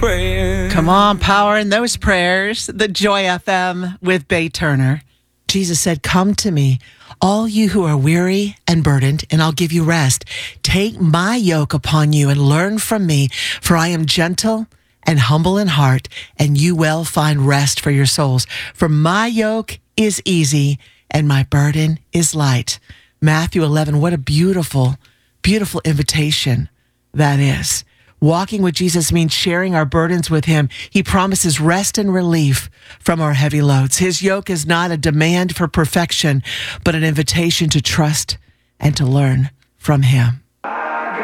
Come on, power in those prayers. The Joy FM with Bay Turner. Jesus said, "Come to me, all you who are weary and burdened, and I'll give you rest. Take my yoke upon you and learn from me, for I am gentle and humble in heart, and you will find rest for your souls. For my yoke is easy and my burden is light." Matthew 11, what a beautiful, beautiful invitation that is. Walking with Jesus means sharing our burdens with him. He promises rest and relief from our heavy loads. His yoke is not a demand for perfection, but an invitation to trust and to learn from him.